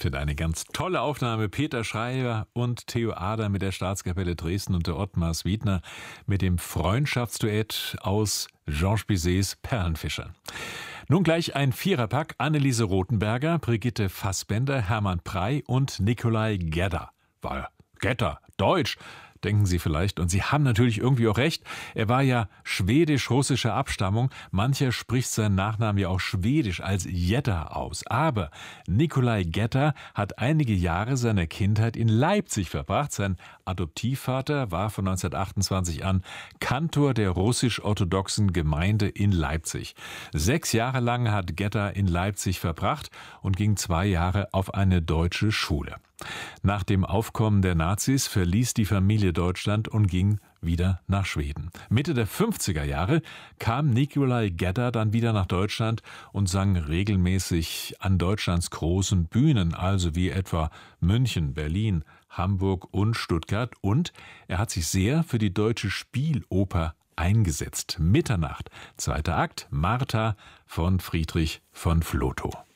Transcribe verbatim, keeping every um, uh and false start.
Findet eine ganz tolle Aufnahme. Peter Schreiber und Theo Ader mit der Staatskapelle Dresden und der Ottmar Swiedner mit dem Freundschaftsduett aus Georges Bizets Perlenfischer. Nun gleich ein Viererpack. Anneliese Rothenberger, Brigitte Fassbender, Hermann Prey und Nikolai Gedda. War Gedda, Deutsch, denken Sie vielleicht. Und Sie haben natürlich irgendwie auch recht. Er war ja schwedisch-russischer Abstammung. Mancher spricht seinen Nachnamen ja auch schwedisch als Gedda aus. Aber Nikolai Gedda hat einige Jahre seiner Kindheit in Leipzig verbracht. Sein Adoptivvater war von neunzehnhundertachtundzwanzig an Kantor der russisch-orthodoxen Gemeinde in Leipzig. Sechs Jahre lang hat Gedda in Leipzig verbracht und ging zwei Jahre auf eine deutsche Schule. Nach dem Aufkommen der Nazis verließ die Familie Deutschland und ging wieder nach Schweden. Mitte der fünfziger Jahre kam Nikolai Gedda dann wieder nach Deutschland und sang regelmäßig an Deutschlands großen Bühnen, also wie etwa München, Berlin, Hamburg und Stuttgart. Und er hat sich sehr für die deutsche Spieloper eingesetzt. Mitternacht, zweiter Akt, Martha von Friedrich von Flotow.